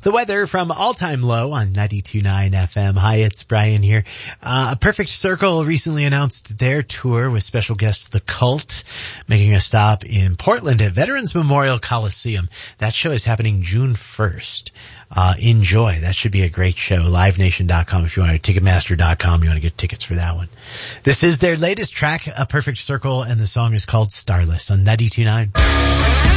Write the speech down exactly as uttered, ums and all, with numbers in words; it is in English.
The weather from All Time Low on ninety-two point nine F M. Hi, it's Brian here. Uh, A Perfect Circle recently announced their tour with special guest The Cult, making a stop in Portland at Veterans Memorial Coliseum. That show is happening June first. Uh, enjoy. That should be a great show. live nation dot com if you want to, ticketmaster dot com. You want to get tickets for that one. This is their latest track, A Perfect Circle, and the song is called Starless on ninety-two point nine.